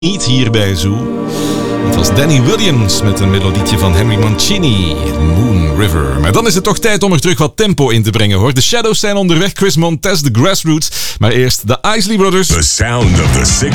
niet hier bij Zoo. Het was Danny Williams met een melodietje van Henry Mancini, Moon River. Maar dan is het toch tijd om er terug wat tempo in te brengen, hoor. De Shadows zijn onderweg, Chris Montez, de Grassroots. Maar eerst de Isley Brothers. The sound of the